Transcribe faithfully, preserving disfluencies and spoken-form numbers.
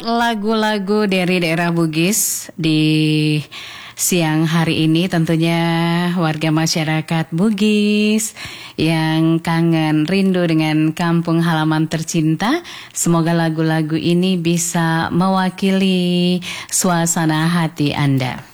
Lagu-lagu dari daerah Bugis di siang hari ini tentunya warga masyarakat Bugis yang kangen rindu dengan kampung halaman tercinta. Semoga lagu-lagu ini bisa mewakili suasana hati Anda.